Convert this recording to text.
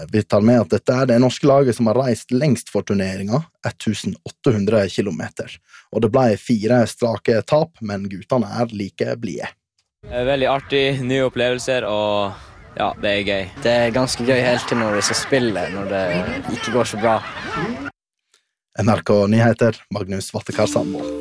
Vi tar med at dette det norske laget som har reist lengst for turneringen, 1800 kilometer. Og det ble 4 strake tap, men guttene like blie. Veldig artig, nye opplevelser, og ja, det gøy. Det ganske gøy helt til når vi skal spille, når det ikke går så bra. NRK Nyheter, Magnus Vattekar Sandvold.